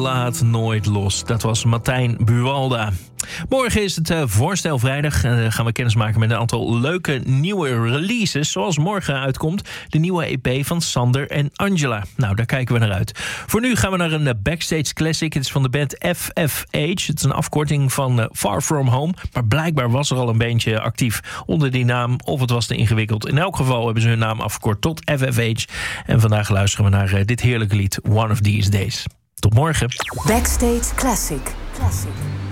laat nooit los. Dat was Martijn Buwalda. Morgen is het voorstelvrijdag. Gaan we kennismaken met een aantal leuke nieuwe releases. Zoals morgen uitkomt de nieuwe EP van Sander en Angela. Nou, daar kijken we naar uit. Voor nu gaan we naar een backstage classic. Het is van de band FFH. Het is een afkorting van Far From Home. Maar blijkbaar was er al een bandje actief onder die naam. Of het was te ingewikkeld. In elk geval hebben ze hun naam afgekort tot FFH. En vandaag luisteren we naar dit heerlijke lied One of These Days. Tot morgen. Backstage Classic.